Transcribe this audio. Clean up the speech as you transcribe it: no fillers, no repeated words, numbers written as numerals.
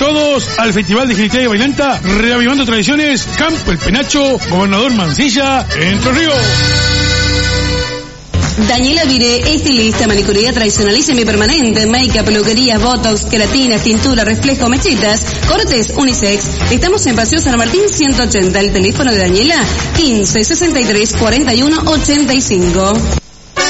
todos al Festival de Genitalidad y Bailanta, reavivando tradiciones, Campo El Penacho, Gobernador Mansilla, Entre Ríos. Daniela Viré, estilista, manicuría tradicional y semipermanente, make-up, peluquería, botox, queratina, tintura, reflejo, mechitas, cortes, unisex. Estamos en Paseo San Martín 180. El teléfono de Daniela, 15 63 41 85.